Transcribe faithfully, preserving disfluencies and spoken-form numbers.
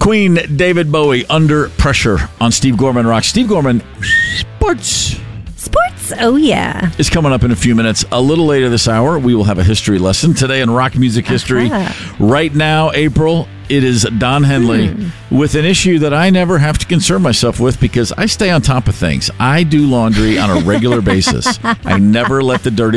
Queen, David Bowie, Under Pressure on Steve Gorman Rock. Steve Gorman, sports. Sports, oh yeah. Is coming up in a few minutes. A little later this hour, we will have a history lesson. Today in rock music history. Uh-huh. Right now, April, it is Don Henley hmm. with an issue that I never have to concern myself with because I stay on top of things. I do laundry on a regular basis. I never let the dirty